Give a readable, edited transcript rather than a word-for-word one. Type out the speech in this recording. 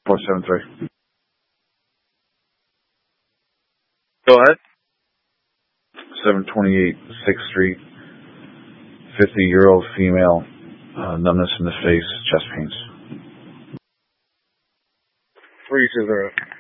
473. Go ahead. 728 6th Street. 50-year-old female, numbness in the face, chest pains. 320.